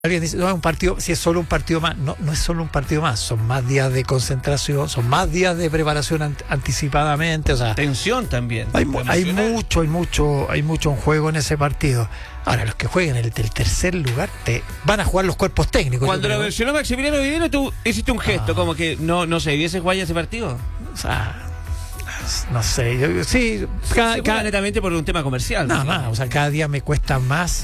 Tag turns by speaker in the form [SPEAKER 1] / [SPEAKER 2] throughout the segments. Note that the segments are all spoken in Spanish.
[SPEAKER 1] Alguien dice, no es un partido, si es solo un partido más. No, no es solo un partido más, son más días de concentración, son más días de preparación anticipadamente, o sea,
[SPEAKER 2] tensión también.
[SPEAKER 1] Hay mucho en juego en ese partido. Ahora, los que jueguen el tercer lugar van a jugar los cuerpos técnicos.
[SPEAKER 2] Cuando lo mencionó Maximiliano Videla, tú hiciste un gesto, como que no se debiese jugar ya ese partido.
[SPEAKER 1] O sea, no sé, sí,
[SPEAKER 2] netamente por un tema comercial.
[SPEAKER 1] Nada más, o sea, cada día me cuesta más.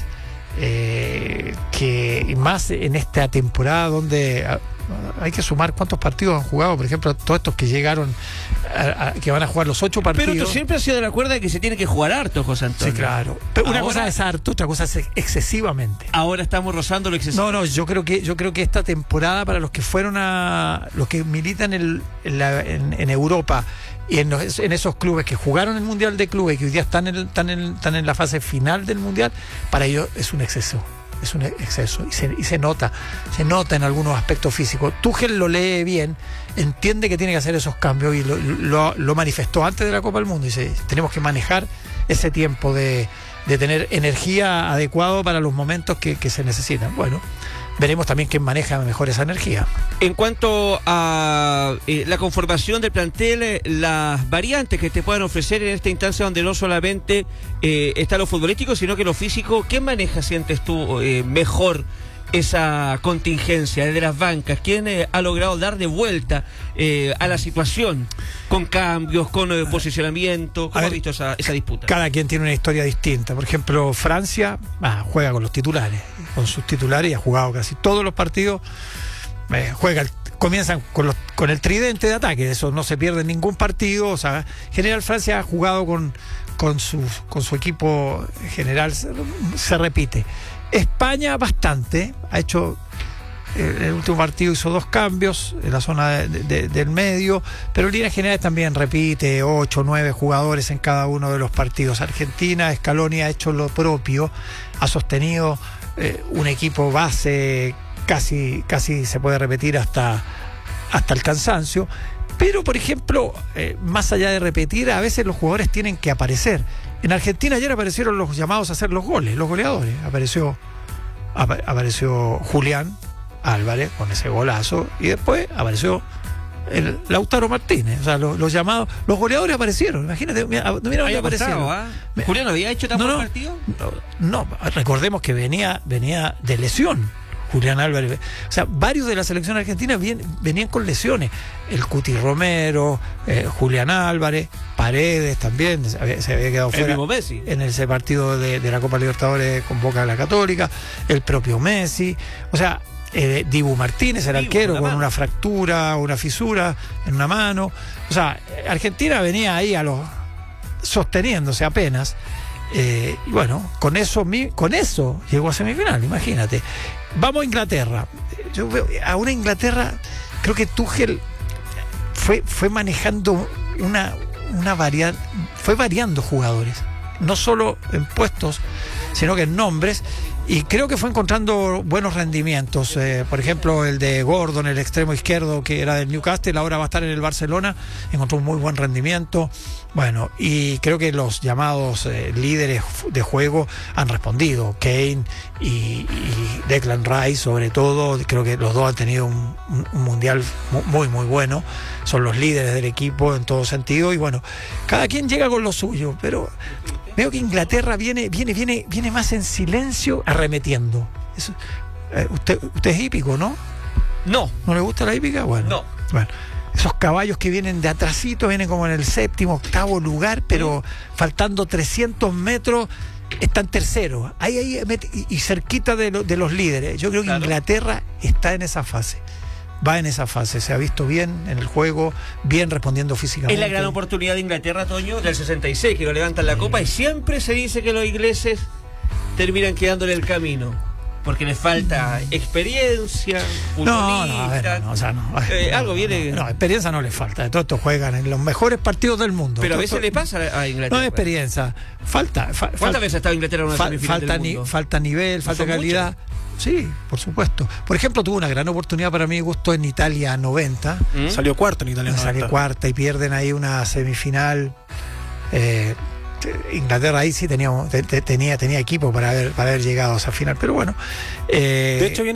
[SPEAKER 1] Que más en esta temporada donde hay que sumar cuántos partidos han jugado, por ejemplo, todos estos que llegaron que van a jugar los 8 partidos.
[SPEAKER 2] Pero tú siempre has sido de la cuerda de que se tiene que jugar harto, José Antonio.
[SPEAKER 1] Sí, claro. Pero una cosa es harto, otra cosa es excesivamente.
[SPEAKER 2] Ahora estamos rozando lo excesivo.
[SPEAKER 1] No, yo creo que esta temporada, para los que fueron los que militan en Europa y en esos clubes que jugaron el Mundial de Clubes y que hoy día están en la fase final del Mundial, para ellos es un exceso. Es un exceso y se nota en algunos aspectos físicos. Tuchel lo lee bien, entiende que tiene que hacer esos cambios y lo manifestó antes de la Copa del Mundo. Dice, tenemos que manejar ese tiempo de tener energía adecuado para los momentos que se necesitan. Bueno, veremos también quién maneja mejor esa energía.
[SPEAKER 2] En cuanto a la conformación del plantel, las variantes que te puedan ofrecer en esta instancia donde no solamente está lo futbolístico, sino que lo físico, ¿quién maneja, sientes tú, mejor esa contingencia de las bancas? ¿Quién ha logrado dar de vuelta a la situación con cambios, con posicionamiento? ¿Cómo has visto esa disputa?
[SPEAKER 1] Cada quien tiene una historia distinta. Por ejemplo, Francia juega con los titulares, con sus titulares, y ha jugado casi todos los partidos. Comienzan con el tridente de ataque, eso no se pierde en ningún partido. O sea, en general Francia ha jugado con su equipo general, se repite. España bastante, ha hecho en el último partido hizo 2 cambios en la zona del medio, pero en líneas generales también repite 8 o 9 jugadores en cada uno de los partidos. Argentina, Scaloni ha hecho lo propio, ha sostenido un equipo base casi se puede repetir hasta el cansancio, pero por ejemplo, más allá de repetir, a veces los jugadores tienen que aparecer. En Argentina ayer aparecieron los llamados a hacer los goles, los goleadores. Apareció Julián Álvarez con ese golazo y después apareció el Lautaro Martínez. O sea, los llamados, los goleadores aparecieron. Imagínate, mira dónde aparecieron.
[SPEAKER 2] ¿Julián había hecho tan buen partido?
[SPEAKER 1] No, recordemos que venía de lesión. Julián Álvarez, o sea, varios de la selección argentina venían con lesiones. El Cuti Romero, Julián Álvarez, Paredes también se había quedado fuera en ese partido de la Copa Libertadores con Boca de la Católica, el propio Messi, o sea, Dibu Martínez, el arquero, con una fractura, una fisura en una mano. O sea, Argentina venía ahí sosteniéndose apenas. Y bueno, con eso llegó a semifinal, imagínate. Vamos a Inglaterra. Yo veo a una Inglaterra, creo que Tuchel fue manejando una variedad, fue variando jugadores, no solo en puestos, sino que en nombres, y creo que fue encontrando buenos rendimientos. Por ejemplo, el de Gordon, el extremo izquierdo que era del Newcastle, ahora va a estar en el Barcelona, encontró un muy buen rendimiento. Bueno, y creo que los llamados líderes de juego han respondido. Kane y Declan Rice, sobre todo, creo que los dos han tenido un mundial muy, muy bueno. Son los líderes del equipo en todo sentido. Y bueno, cada quien llega con lo suyo, pero veo que Inglaterra viene más en silencio, arremetiendo. Eso, usted es hípico, ¿no?
[SPEAKER 2] No.
[SPEAKER 1] ¿No le gusta la hípica? Bueno. Esos caballos que vienen de atrasito, vienen como en el 7º, 8º lugar, pero faltando 300 metros están terceros. Ahí y cerquita de los líderes. Yo creo que Inglaterra está en esa fase. Va en esa fase, se ha visto bien en el juego, bien respondiendo físicamente.
[SPEAKER 2] Es la gran oportunidad de Inglaterra, Toño, del 66, que lo levantan la copa, y siempre se dice que los ingleses terminan quedando en el camino, porque les falta experiencia, algo viene.
[SPEAKER 1] No, experiencia no les falta, de todos estos juegan en los mejores partidos del mundo.
[SPEAKER 2] Pero a veces le pasa a Inglaterra.
[SPEAKER 1] No es experiencia,
[SPEAKER 2] ¿Cuántas veces ha estado Inglaterra en una semifinal del mundo?
[SPEAKER 1] Falta nivel, falta calidad. Muchas. Sí, por supuesto. Por ejemplo, tuvo una gran oportunidad para mi gusto en Italia 90.
[SPEAKER 3] Salió cuarto en Italia 90.
[SPEAKER 1] Salió cuarta y pierden ahí una semifinal Inglaterra ahí sí tenía equipo para haber llegado a esa final, pero bueno.
[SPEAKER 3] De hecho, viene